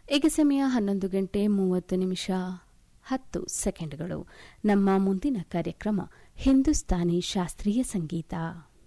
ಈಗ ಸಮಯ 11:30 ನಮ್ಮ ಮುಂದಿನ ಕಾರ್ಯಕ್ರಮ ಹಿಂದೂಸ್ತಾನಿ ಶಾಸ್ತ್ರೀಯ ಸಂಗೀತ.